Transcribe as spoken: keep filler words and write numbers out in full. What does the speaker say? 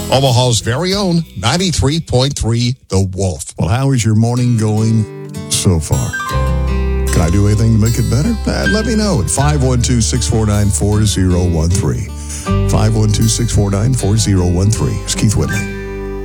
Omaha's very own ninety-three point three The Wolf. Well, how is your morning going so far? Can I do anything to make it better? Uh, let me know at five one two, six four nine, four zero one three. five one two, six four nine, four zero one three. It's Keith Whitley.